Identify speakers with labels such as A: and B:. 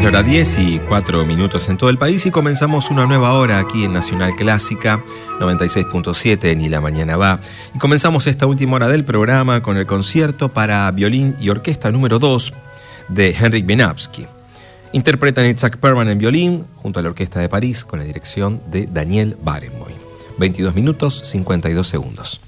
A: la hora 10:04 en todo el país y comenzamos una nueva hora aquí en Nacional Clásica 96.7 Ni la Mañana Va. Y comenzamos esta última hora del programa con el concierto para violín y orquesta número 2 de Henryk Wieniawski. Interpretan Itzhak Perlman en violín junto a la Orquesta de París con la dirección de Daniel Barenboim. 22:52.